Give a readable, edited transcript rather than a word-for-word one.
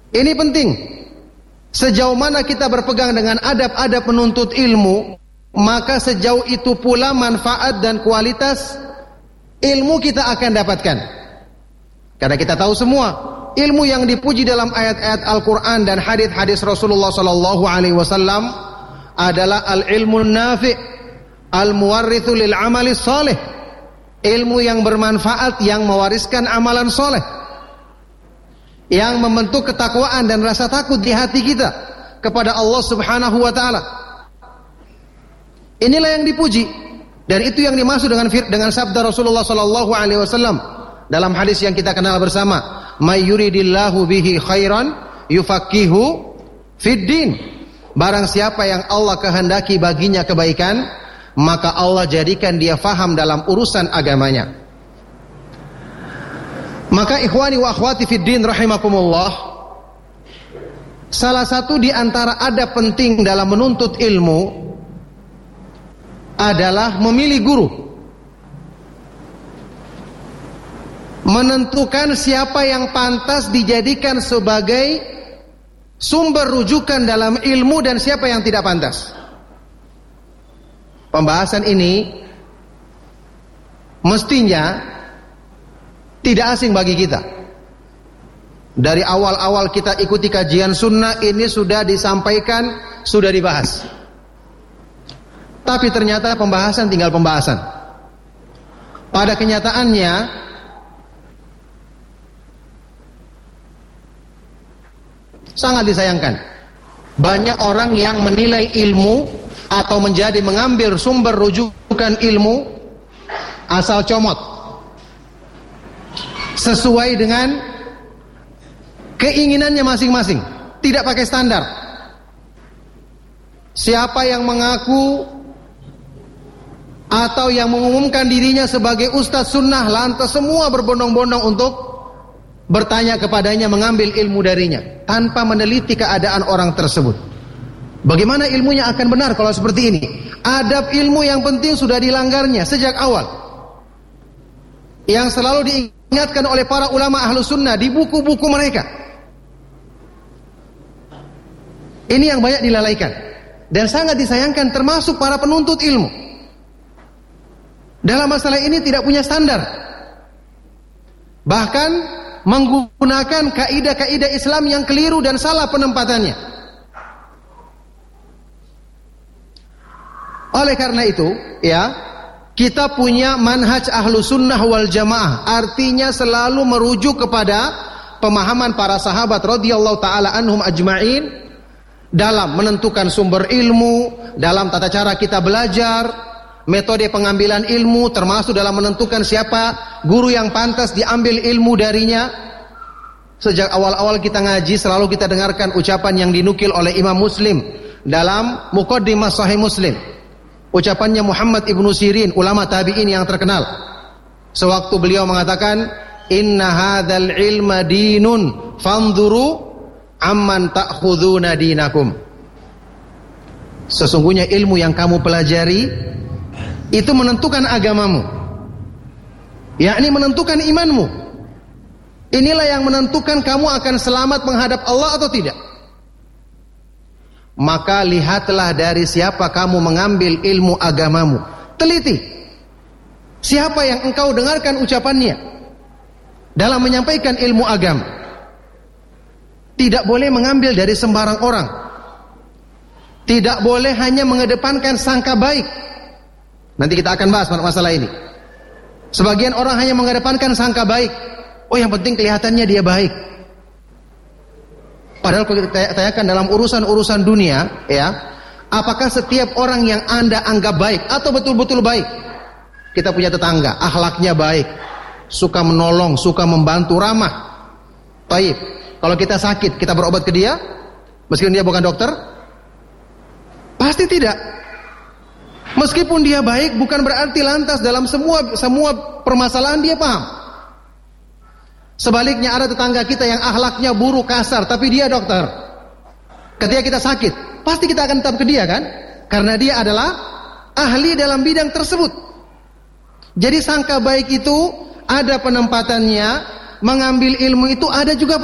Ini penting. Sejauh mana kita berpegang dengan adab-adab penuntut ilmu, maka sejauh itu pula manfaat dan kualitas ilmu kita akan dapatkan. Karena kita tahu semua, ilmu yang dipuji dalam ayat-ayat Al-Quran dan hadis-hadis Rasulullah SAW adalah al-ilmun nafi', al-muwarrithu lil amali salih. Ilmu yang bermanfaat, yang mewariskan amalan soleh, yang membentuk ketakwaan dan rasa takut di hati kita kepada Allah Subhanahu wa taala. Inilah yang dipuji, dan itu yang dimaksud dengan sabda Rasulullah sallallahu alaihi wasallam dalam hadis yang kita kenal bersama, "May yuridillahu bihi khairan yufaqihu fid din." Barang siapa yang Allah kehendaki baginya kebaikan, maka Allah jadikan dia faham dalam urusan agamanya. Maka ikhwani wa akhwati fid din rahimakumullah, salah satu di antara adab penting dalam menuntut ilmu adalah memilih guru. Menentukan siapa yang pantas dijadikan sebagai sumber rujukan dalam ilmu dan siapa yang tidak pantas. Pembahasan ini mestinya tidak asing bagi kita. Dari awal-awal kita ikuti kajian sunnah ini sudah disampaikan, sudah dibahas. Tapi ternyata pembahasan tinggal pembahasan. Pada kenyataannya, sangat disayangkan, banyak orang yang menilai ilmu atau mengambil sumber rujukan ilmu asal comot, sesuai dengan keinginannya masing-masing, tidak pakai standar. Siapa yang mengaku atau yang mengumumkan dirinya sebagai ustadz sunnah, lantas semua berbondong-bondong untuk bertanya kepadanya, mengambil ilmu darinya tanpa meneliti keadaan orang tersebut. Bagaimana ilmunya akan benar kalau seperti ini? Adab ilmu yang penting sudah dilanggarnya sejak awal, yang selalu diingatkan oleh para ulama ahlu sunnah di buku-buku mereka. Ini yang banyak dilalaikan dan sangat disayangkan, termasuk para penuntut ilmu. Dalam masalah ini tidak punya standar, bahkan menggunakan kaidah-kaidah Islam yang keliru dan salah penempatannya. Oleh karena itu, ya, kita punya manhaj ahlu sunnah wal jamaah, artinya selalu merujuk kepada pemahaman para sahabat radhiyallahu ta'ala anhum ajma'in dalam menentukan sumber ilmu, dalam tata cara kita belajar, metode pengambilan ilmu, termasuk dalam menentukan siapa guru yang pantas diambil ilmu darinya. Sejak awal-awal kita ngaji selalu kita dengarkan ucapan yang dinukil oleh Imam Muslim dalam Muqaddimah Sahih Muslim. Ucapannya Muhammad ibnu Sirin, ulama tabi'in yang terkenal. Sewaktu beliau mengatakan, "Inna hadzal ilma dinun, fanzuru amman ta'khuduna dinakum." Sesungguhnya ilmu yang kamu pelajari itu menentukan agamamu, yakni menentukan imanmu. Inilah yang menentukan kamu akan selamat menghadap Allah atau tidak. Maka lihatlah dari siapa kamu mengambil ilmu agamamu. Teliti siapa yang engkau dengarkan ucapannya dalam menyampaikan ilmu agama. Tidak boleh mengambil dari sembarang orang. Tidak boleh hanya mengedepankan sangka baik. Nanti kita akan bahas masalah ini. Sebagian orang hanya mengedepankan sangka baik. Oh, yang penting kelihatannya dia baik. Padahal kalau kita tanyakan dalam urusan-urusan dunia, ya, apakah setiap orang yang Anda anggap baik atau betul-betul baik? Kita punya tetangga, akhlaknya baik, suka menolong, suka membantu, ramah. Baik. Kalau kita sakit, kita berobat ke dia, meskipun dia bukan dokter? Pasti tidak. Meskipun dia baik, bukan berarti lantas dalam semua permasalahan dia paham. Sebaliknya ada tetangga kita yang akhlaknya buruk, kasar, tapi dia dokter. Ketika kita sakit, pasti kita akan tetap ke dia kan? Karena dia adalah ahli dalam bidang tersebut. Jadi sangka baik itu ada penempatannya, mengambil ilmu itu ada juga